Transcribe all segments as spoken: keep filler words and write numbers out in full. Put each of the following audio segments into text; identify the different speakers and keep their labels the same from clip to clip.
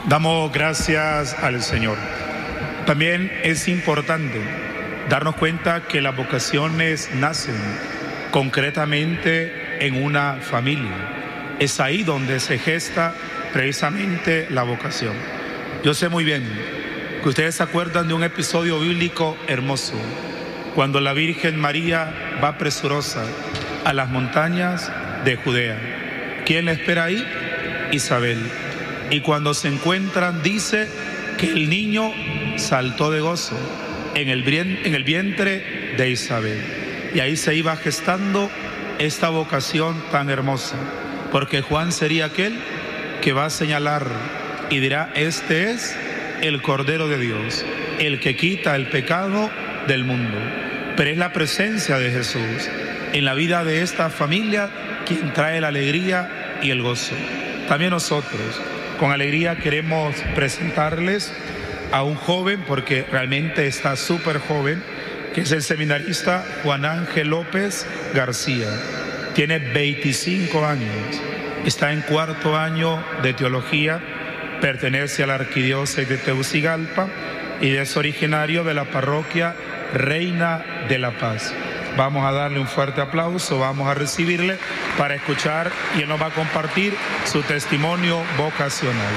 Speaker 1: Damos gracias al Señor. También es importante darnos cuenta que las vocaciones nacen concretamente en una familia. Es ahí donde se gesta precisamente la vocación. Yo sé muy bien que ustedes se acuerdan de un episodio bíblico hermoso, cuando la Virgen María va presurosa a las montañas de Judea. ¿Quién la espera ahí? Isabel. Y cuando se encuentran, dice que el niño saltó de gozo en el, en el vientre de Isabel. Y ahí se iba gestando esta vocación tan hermosa, porque Juan sería aquel que va a señalar y dirá: este es el Cordero de Dios, el que quita el pecado del mundo. Pero es la presencia de Jesús en la vida de esta familia quien trae la alegría y el gozo. También nosotros con alegría queremos presentarles a un joven, porque realmente está súper joven, que es el seminarista Juan Ángel López García. Tiene veinticinco años, está en cuarto año de teología, pertenece a la arquidiócesis de Tegucigalpa y es originario de la parroquia Reina de la Paz. Vamos a darle un fuerte aplauso, vamos a recibirle para escuchar, y él nos va a compartir su testimonio vocacional.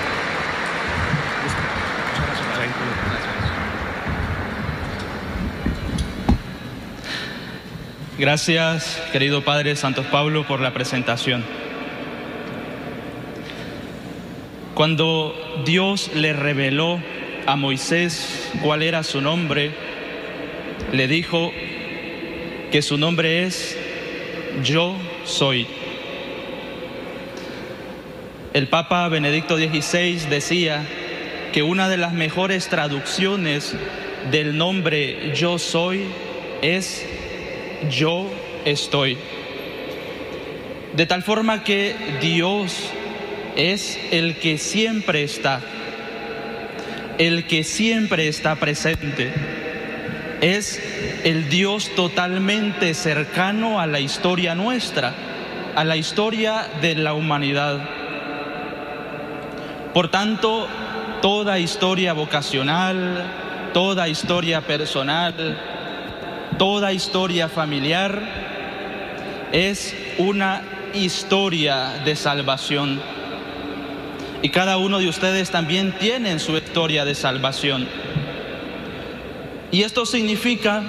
Speaker 2: Gracias, querido Padre Santos Pablo, por la presentación. Cuando Dios le reveló a Moisés cuál era su nombre, le dijo que su nombre es Yo Soy. El Papa Benedicto dieciséis decía que una de las mejores traducciones del nombre Yo Soy es Yo Estoy. De tal forma que Dios es el que siempre está, el que siempre está presente. Es el Dios totalmente cercano a la historia nuestra, a la historia de la humanidad. Por tanto, toda historia vocacional, toda historia personal, toda historia familiar es una historia de salvación. Y cada uno de ustedes también tienen su historia de salvación. Y esto significa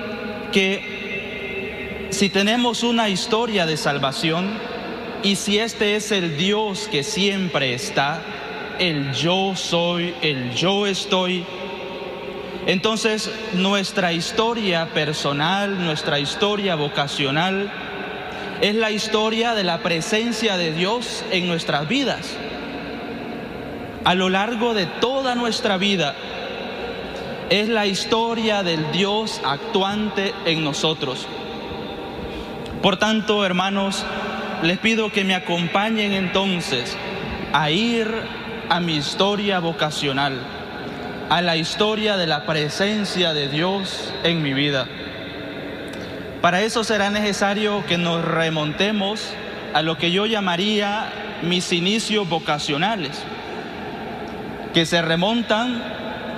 Speaker 2: que si tenemos una historia de salvación, y si este es el Dios que siempre está, el yo soy, el yo estoy, entonces nuestra historia personal, nuestra historia vocacional, es la historia de la presencia de Dios en nuestras vidas. A lo largo de toda nuestra vida, es la historia del Dios actuante en nosotros. Por tanto, hermanos, les pido que me acompañen entonces a ir a mi historia vocacional, a la historia de la presencia de Dios en mi vida. Para eso será necesario que nos remontemos a lo que yo llamaría mis inicios vocacionales, que se remontan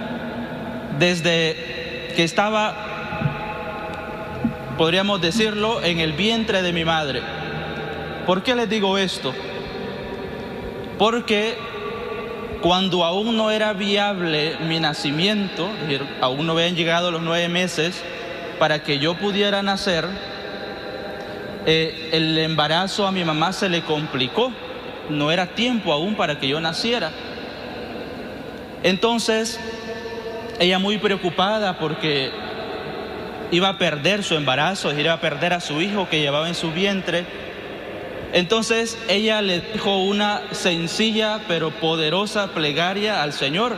Speaker 2: desde que estaba, podríamos decirlo, en el vientre de mi madre. ¿Por qué les digo esto? Porque cuando aún no era viable mi nacimiento, es decir, aún no habían llegado los nueve meses para que yo pudiera nacer, eh, el embarazo a mi mamá se le complicó. No era tiempo aún para que yo naciera. Entonces, ella muy preocupada porque iba a perder su embarazo, iba a perder a su hijo que llevaba en su vientre. Entonces ella le dijo una sencilla pero poderosa plegaria al Señor: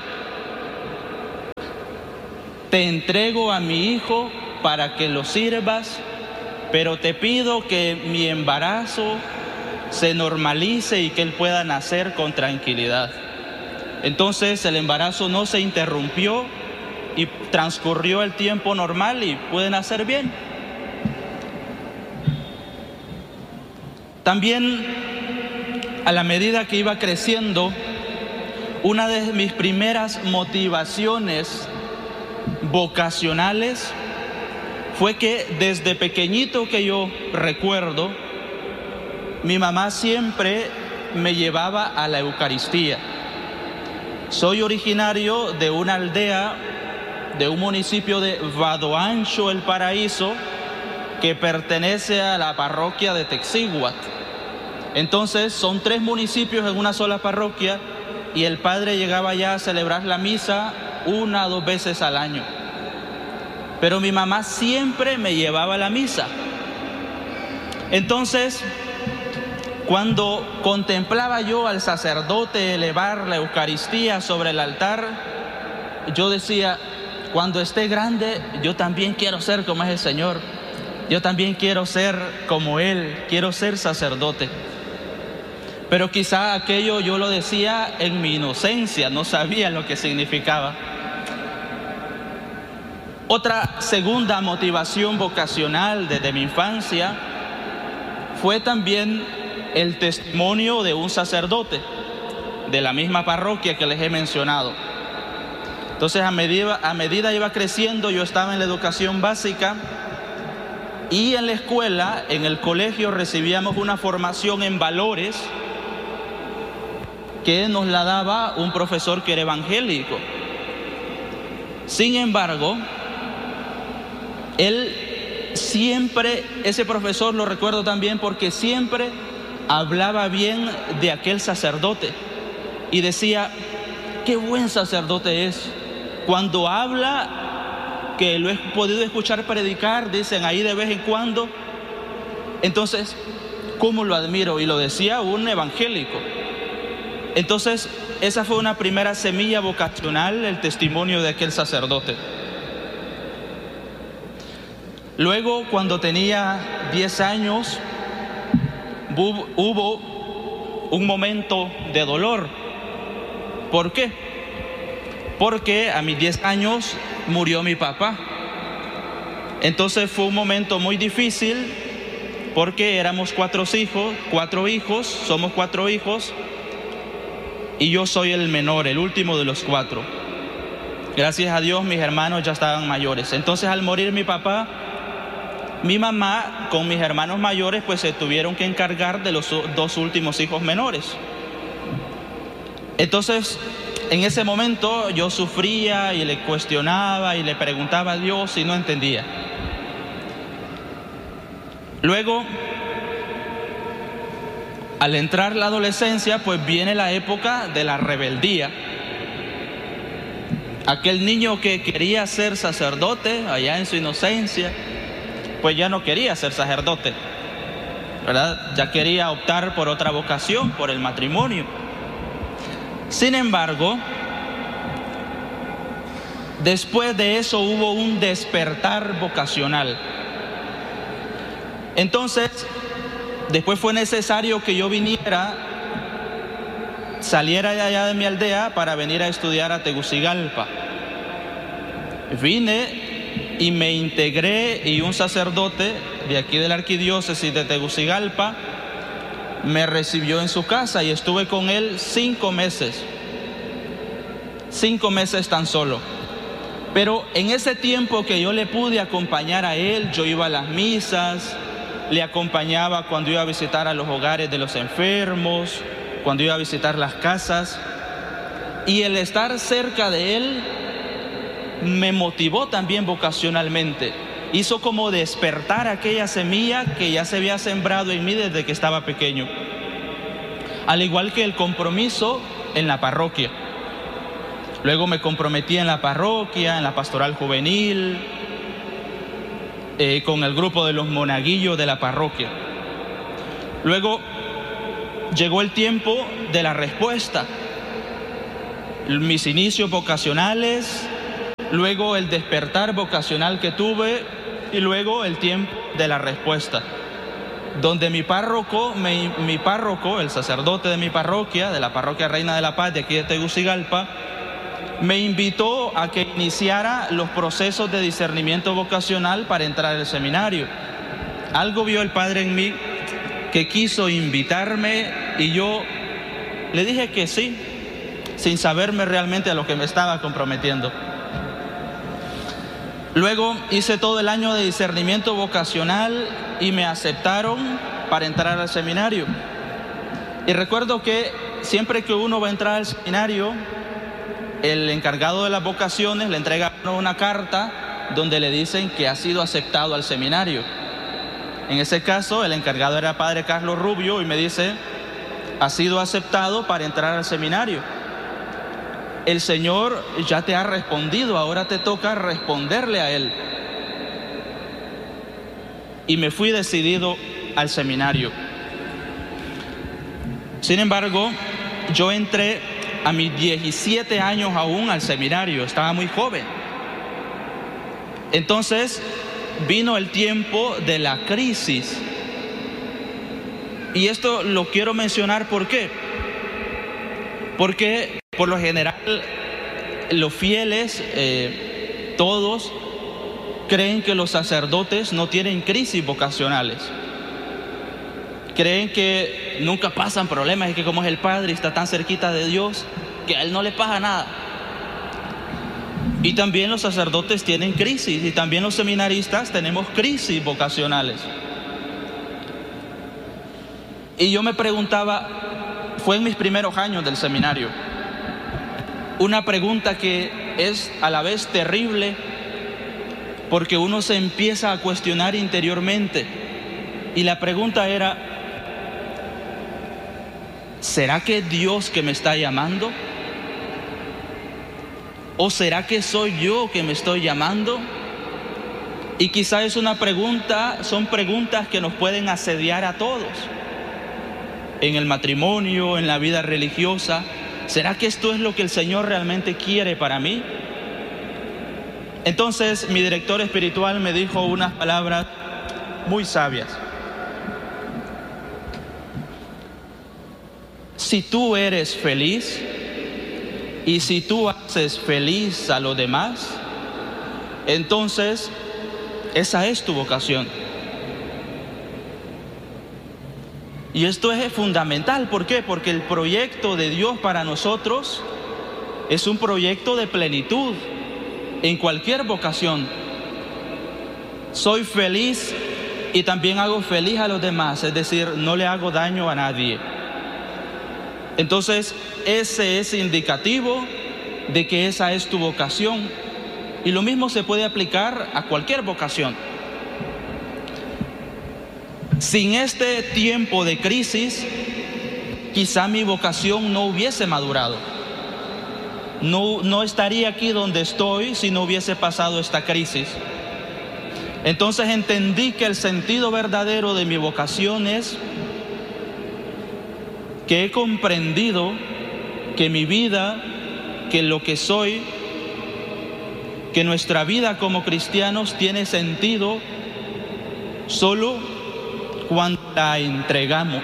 Speaker 2: te entrego a mi hijo para que lo sirvas, pero te pido que mi embarazo se normalice y que él pueda nacer con tranquilidad. Entonces el embarazo no se interrumpió y transcurrió el tiempo normal y pude nacer bien. También, a la medida que iba creciendo, una de mis primeras motivaciones vocacionales fue que desde pequeñito que yo recuerdo, mi mamá siempre me llevaba a la Eucaristía. Soy originario de una aldea, de un municipio de Vado Ancho, El Paraíso, que pertenece a la parroquia de Texíhuat. Entonces son tres municipios en una sola parroquia y el padre llegaba ya a celebrar la misa una o dos veces al año. Pero mi mamá siempre me llevaba a la misa. Entonces, cuando contemplaba yo al sacerdote elevar la Eucaristía sobre el altar, yo decía, cuando esté grande, yo también quiero ser como es el Señor. Yo también quiero ser como Él, quiero ser sacerdote. Pero quizá aquello yo lo decía en mi inocencia, no sabía lo que significaba. Otra segunda motivación vocacional desde mi infancia fue también el testimonio de un sacerdote de la misma parroquia que les he mencionado. Entonces, a medida, a medida iba creciendo, yo estaba en la educación básica y en la escuela, en el colegio, recibíamos una formación en valores que nos la daba un profesor que era evangélico. Sin embargo, él siempre, ese profesor lo recuerdo también porque siempre hablaba bien de aquel sacerdote y decía, qué buen sacerdote es. Cuando habla, que lo he podido escuchar predicar, dicen ahí de vez en cuando, entonces, ¿cómo lo admiro? Y lo decía un evangélico. Entonces, esa fue una primera semilla vocacional, el testimonio de aquel sacerdote. Luego, cuando tenía diez años, hubo un momento de dolor. ¿Por qué? Porque a mis diez años murió mi papá. Entonces fue un momento muy difícil porque éramos cuatro hijos, cuatro hijos, somos cuatro hijos y yo soy el menor, el último de los cuatro. Gracias a Dios mis hermanos ya estaban mayores. Entonces al morir mi papá, mi mamá con mis hermanos mayores pues se tuvieron que encargar de los dos últimos hijos menores. Entonces en ese momento yo sufría y le cuestionaba y le preguntaba a Dios y no entendía. Luego, al entrar la adolescencia, pues viene la época de la rebeldía. Aquel niño que quería ser sacerdote allá en su inocencia, pues ya no quería ser sacerdote, ¿verdad? Ya quería optar por otra vocación, por el matrimonio. Sin embargo, después de eso hubo un despertar vocacional. Entonces, después fue necesario que yo viniera, saliera de allá de mi aldea para venir a estudiar a Tegucigalpa. Vine y me integré y un sacerdote de aquí de la arquidiócesis de Tegucigalpa me recibió en su casa y estuve con él cinco meses. Cinco meses tan solo. Pero en ese tiempo que yo le pude acompañar a él, yo iba a las misas, le acompañaba cuando iba a visitar a los hogares de los enfermos, cuando iba a visitar las casas. Y el estar cerca de él me motivó también vocacionalmente. Hizo como despertar aquella semilla que ya se había sembrado en mí desde que estaba pequeño. Al igual que el compromiso en la parroquia. Luego me comprometí en la parroquia, en la pastoral juvenil, eh, con el grupo de los monaguillos de la parroquia. Luego llegó el tiempo de la respuesta. Mis inicios vocacionales, luego el despertar vocacional que tuve y luego el tiempo de la respuesta, donde mi párroco, mi, mi párroco, el sacerdote de mi parroquia, de la parroquia Reina de la Paz de aquí de Tegucigalpa, me invitó a que iniciara los procesos de discernimiento vocacional para entrar al seminario. Algo vio el Padre en mí que quiso invitarme y yo le dije que sí. sin saberme realmente a lo que me estaba comprometiendo. Luego hice todo el año de discernimiento vocacional y me aceptaron para entrar al seminario. Y recuerdo que siempre que uno va a entrar al seminario, el encargado de las vocaciones le entrega una carta donde le dicen que ha sido aceptado al seminario. En ese caso, el encargado era padre Carlos Rubio y me dice: ha sido aceptado para entrar al seminario. El Señor ya te ha respondido, ahora te toca responderle a Él. Y me fui decidido al seminario. Sin embargo, yo entré a mis diecisiete años aún al seminario, estaba muy joven. Entonces vino el tiempo de la crisis. Y esto lo quiero mencionar, ¿por qué? Porque por lo general los fieles, eh, todos, creen que los sacerdotes no tienen crisis vocacionales. Creen que nunca pasan problemas y que como es el Padre y está tan cerquita de Dios, que a Él no le pasa nada. Y también los sacerdotes tienen crisis, y también los seminaristas tenemos crisis vocacionales. Y yo me preguntaba, fue en mis primeros años del seminario, una pregunta que es a la vez terrible, porque uno se empieza a cuestionar interiormente. Y la pregunta era: ¿será que es Dios que me está llamando? ¿O será que soy yo que me estoy llamando? Y quizá es una pregunta, son preguntas que nos pueden asediar a todos. En el matrimonio, en la vida religiosa. ¿Será que esto es lo que el Señor realmente quiere para mí? Entonces mi director espiritual me dijo unas palabras muy sabias. Si tú eres feliz y si tú haces feliz a los demás, entonces esa es tu vocación. Y esto es fundamental. ¿Por qué? Porque el proyecto de Dios para nosotros es un proyecto de plenitud en cualquier vocación. Soy feliz y también hago feliz a los demás, es decir, no le hago daño a nadie. Entonces, ese es indicativo de que esa es tu vocación. Y lo mismo se puede aplicar a cualquier vocación. Sin este tiempo de crisis, quizá mi vocación no hubiese madurado. No, no estaría aquí donde estoy si no hubiese pasado esta crisis. Entonces entendí que el sentido verdadero de mi vocación es que he comprendido que mi vida, que lo que soy, que nuestra vida como cristianos tiene sentido solo cuando la entregamos,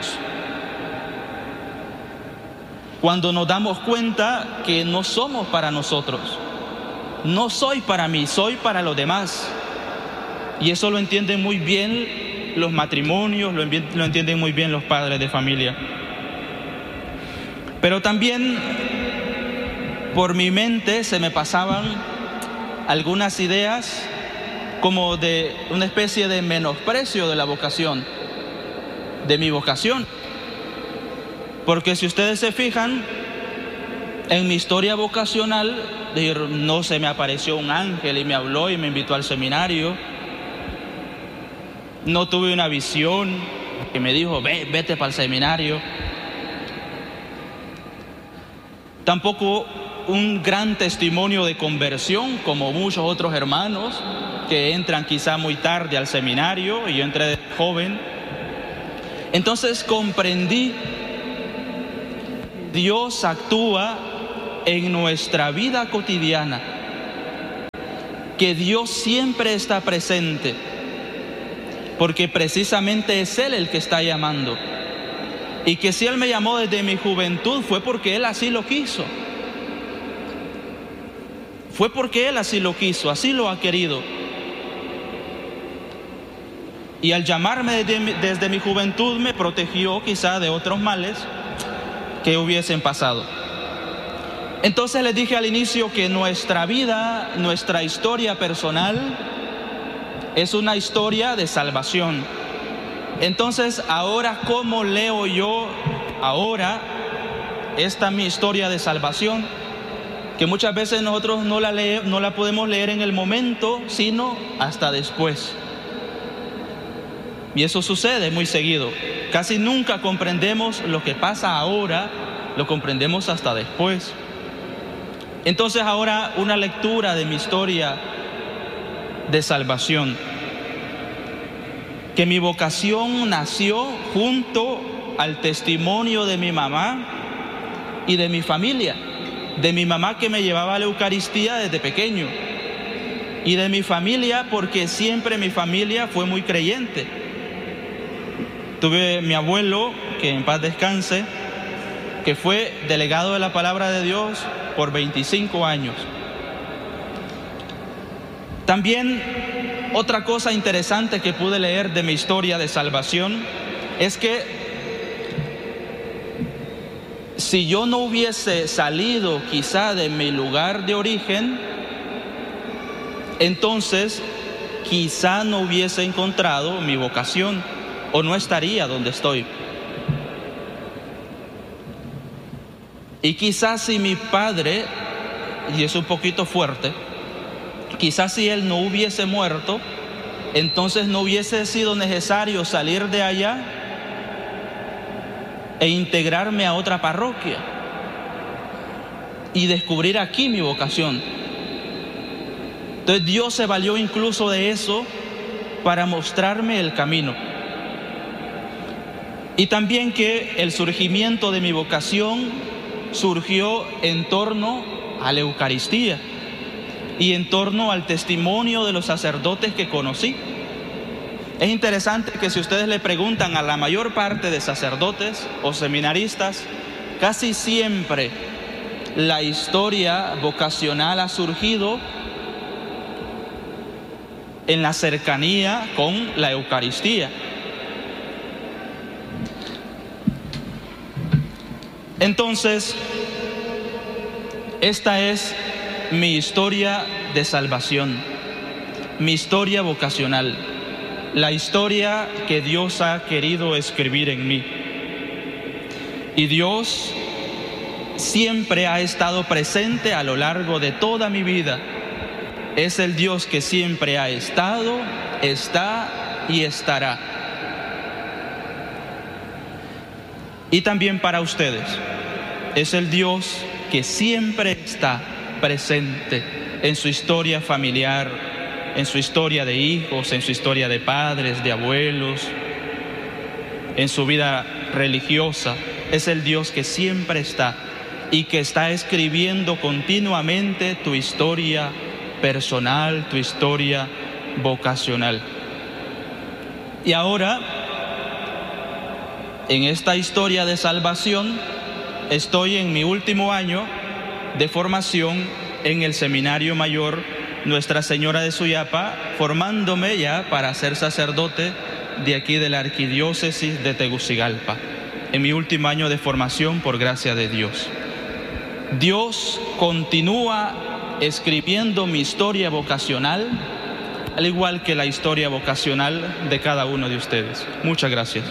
Speaker 2: cuando nos damos cuenta que no somos para nosotros, no soy para mí, soy para los demás. Y eso lo entienden muy bien los matrimonios, lo, lo entienden muy bien los padres de familia. Pero también por mi mente se me pasaban algunas ideas como de una especie de menosprecio de la vocación, de mi vocación. Porque si ustedes se fijan, en mi historia vocacional, no se me apareció un ángel y me habló y me invitó al seminario. No tuve una visión que me dijo, Ve, vete para el seminario. Tampoco un gran testimonio de conversión, como muchos otros hermanos que entran quizá muy tarde al seminario, y yo entré de joven. Entonces comprendí, Dios actúa en nuestra vida cotidiana, que Dios siempre está presente, porque precisamente es Él el que está llamando. Y que si Él me llamó desde mi juventud fue porque Él así lo quiso. Fue porque Él así lo quiso, así lo ha querido. Y al llamarme desde mi, desde mi juventud me protegió quizá de otros males que hubiesen pasado. Entonces les dije al inicio que nuestra vida, nuestra historia personal es una historia de salvación. Entonces, ahora, ¿cómo leo yo ahora esta mi historia de salvación? Que muchas veces nosotros no la, lee, no la podemos leer en el momento, sino hasta después. Y eso sucede muy seguido. Casi nunca comprendemos lo que pasa ahora, lo comprendemos hasta después. Entonces ahora una lectura de mi historia de salvación. Que mi vocación nació junto al testimonio de mi mamá y de mi familia. De mi mamá, que me llevaba a la Eucaristía desde pequeño. Y de mi familia, porque siempre mi familia fue muy creyente. Tuve mi abuelo, que en paz descanse, que fue delegado de la palabra de Dios por veinticinco años. También otra cosa interesante que pude leer de mi historia de salvación es que si yo no hubiese salido quizá de mi lugar de origen, entonces quizá no hubiese encontrado mi vocación o no estaría donde estoy. Y quizás si mi padre, y es un poquito fuerte, quizás si él no hubiese muerto, entonces no hubiese sido necesario salir de allá e integrarme a otra parroquia y descubrir aquí mi vocación. Entonces Dios se valió incluso de eso para mostrarme el camino. Y también que el surgimiento de mi vocación surgió en torno a la Eucaristía y en torno al testimonio de los sacerdotes que conocí. Es interesante que si ustedes le preguntan a la mayor parte de sacerdotes o seminaristas, casi siempre la historia vocacional ha surgido en la cercanía con la Eucaristía. Entonces, esta es mi historia de salvación, mi historia vocacional, la historia que Dios ha querido escribir en mí. Y Dios siempre ha estado presente a lo largo de toda mi vida. Es el Dios que siempre ha estado, está y estará. Y también para ustedes, es el Dios que siempre está presente en su historia familiar, en su historia de hijos, en su historia de padres, de abuelos, en su vida religiosa. Es el Dios que siempre está y que está escribiendo continuamente tu historia personal, tu historia vocacional. Y ahora, en esta historia de salvación, estoy en mi último año de formación en el Seminario Mayor Nuestra Señora de Suyapa, formándome ya para ser sacerdote de aquí de la Arquidiócesis de Tegucigalpa, en mi último año de formación por gracia de Dios. Dios continúa escribiendo mi historia vocacional, al igual que la historia vocacional de cada uno de ustedes. Muchas gracias.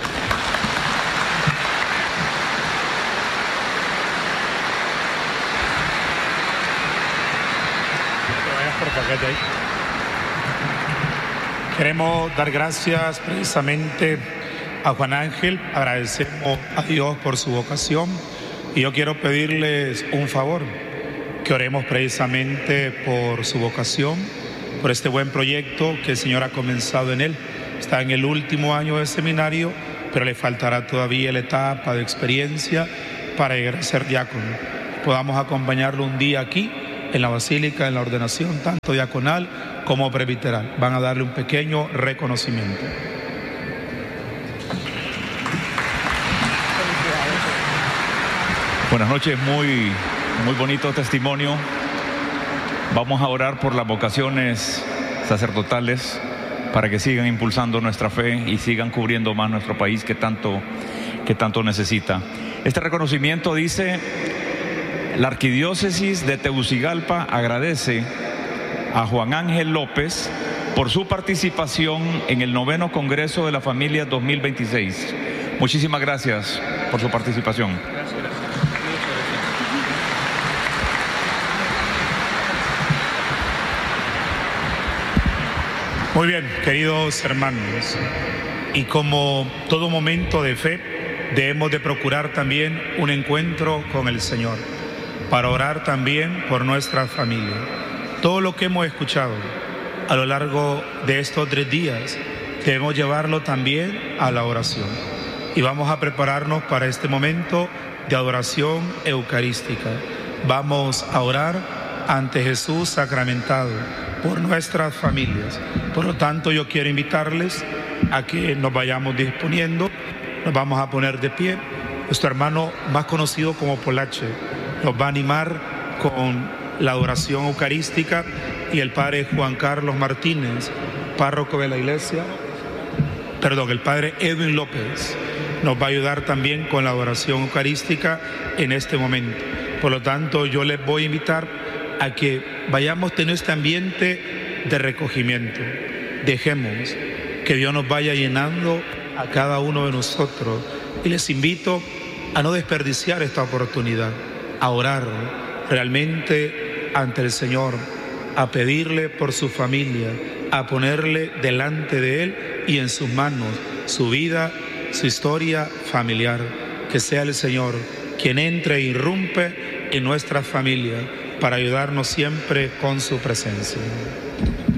Speaker 1: Queremos dar gracias precisamente a Juan Ángel, agradecemos a Dios por su vocación y yo quiero pedirles un favor, que oremos precisamente por su vocación, por este buen proyecto que el Señor ha comenzado en él. Está en el último año del seminario, pero le faltará todavía la etapa de experiencia para llegar a ser diácono. Podamos acompañarlo un día aquí en la Basílica, en la ordenación, tanto diaconal como presbiteral. Van a darle un pequeño reconocimiento.
Speaker 3: Buenas noches, muy, muy bonito testimonio. Vamos a orar por las vocaciones sacerdotales para que sigan impulsando nuestra fe y sigan cubriendo más nuestro país que tanto, que tanto necesita. Este reconocimiento dice: La Arquidiócesis de Tegucigalpa agradece a Juan Ángel López por su participación en el noveno Congreso de la Familia dos mil veintiséis. Muchísimas gracias por su participación.
Speaker 1: Muy bien, queridos hermanos, y como todo momento de fe, debemos de procurar también un encuentro con el Señor, para orar también por nuestra familia. Todo lo que hemos escuchado a lo largo de estos tres días, debemos llevarlo también a la oración. Y vamos a prepararnos para este momento de adoración eucarística. Vamos a orar ante Jesús sacramentado por nuestras familias. Por lo tanto, yo quiero invitarles a que nos vayamos disponiendo. Nos vamos a poner de pie. Nuestro hermano más conocido como Polache nos va a animar con la adoración eucarística, y el padre Juan Carlos Martínez, párroco de la iglesia, perdón, el padre Edwin López nos va a ayudar también con la adoración eucarística en este momento. Por lo tanto, yo les voy a invitar a que vayamos teniendo este ambiente de recogimiento. Dejemos que Dios nos vaya llenando a cada uno de nosotros, y les invito a no desperdiciar esta oportunidad, a orar realmente ante el Señor, a pedirle por su familia, a ponerle delante de Él y en sus manos su vida, su historia familiar. Que sea el Señor quien entre e irrumpe en nuestra familia para ayudarnos siempre con su presencia.